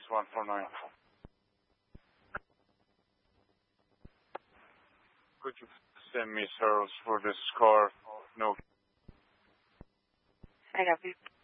6149. Could you send me service for this car? No. I got you.